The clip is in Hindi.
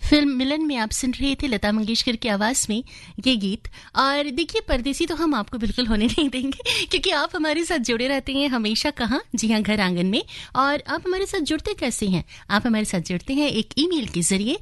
फिल्म मिलन में आप सुन रहे थे लता मंगेशकर की आवाज में ये गीत। और देखिए, परदेसी तो हम आपको बिल्कुल होने नहीं देंगे, क्योंकि आप हमारे साथ जुड़े रहते हैं हमेशा। कहाँ? जी हाँ, घर आंगन में। और आप हमारे साथ जुड़ते कैसे हैं? आप हमारे साथ जुड़ते हैं एक ईमेल के जरिए